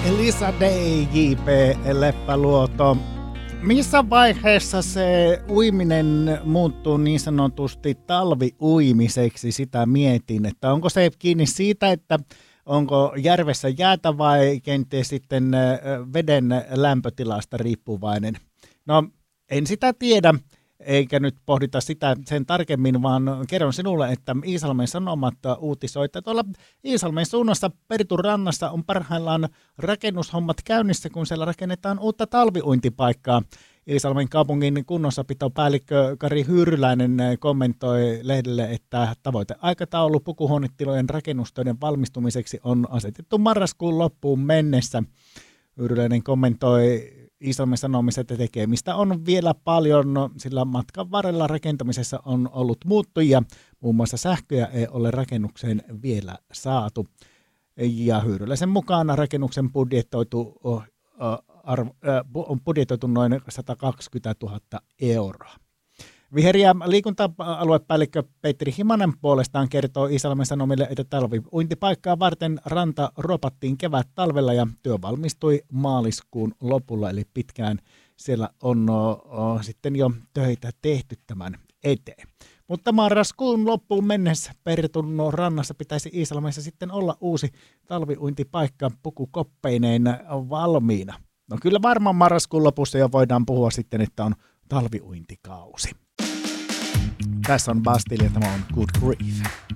Elisa Day, J.P. Leppäluoto. Missä vaiheessa se uiminen muuttuu niin sanotusti talviuimiseksi, sitä mietin, että onko se kiinni siitä, että onko järvessä jäätä vai kenties sitten veden lämpötilasta riippuvainen? No, en sitä tiedä, eikä nyt pohdita sitä sen tarkemmin, vaan kerron sinulle, että Iisalmen Sanomat uutisoi, että tuolla Iisalmen suunnassa Pertun rannassa on parhaillaan rakennushommat käynnissä, kun siellä rakennetaan uutta talviuintipaikkaa. Iisalmen kaupungin kunnossapitopäällikkö Kari Hyyryläinen kommentoi lehdelle, että tavoiteaikataulu pukuhuonetilojen rakennustöiden valmistumiseksi on asetettu marraskuun loppuun mennessä. Hyyryläinen kommentoi Iisalmen Sanomissa, että tekemistä on vielä paljon, sillä matkan varrella rakentamisessa on ollut muuttujia. Muun muassa sähköjä ei ole rakennukseen vielä saatu. Ja Hyyryläisen mukaan rakennuksen on budjetoitu noin 120 000 euroa. Viher- ja liikunta-aluepäällikkö Petri Himanen puolestaan kertoo Iisalmen Sanomille, että talviuintipaikkaa varten ranta ruopattiin kevät-talvella ja työ valmistui maaliskuun lopulla, eli pitkään siellä on sitten jo töitä tehty tämän eteen. Mutta marraskuun loppuun mennessä Pertun rannassa pitäisi Iisalmessa sitten olla uusi talviuintipaikka pukukoppeineen valmiina. No kyllä varmaan marraskuun lopussa jo voidaan puhua sitten, että on talviuintikausi. Tässä on Bastille ja tämä on Good Grief.